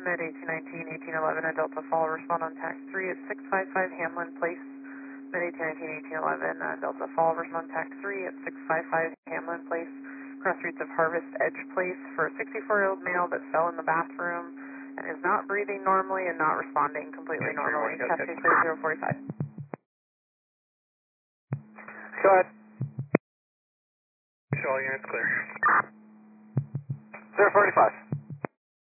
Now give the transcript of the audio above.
Med 1819, 1811, and Delta Fall, respond on tax 3 at 655 Hamlin Place. Med 1819, 1811, Delta Fall, respond on tax 3 at 655 Hamlin Place. Cross streets of Harvest Edge Place for a 64-year-old male that fell in the bathroom and is not breathing normally and not responding completely normally. Captain 045. Go ahead. All units clear. 045.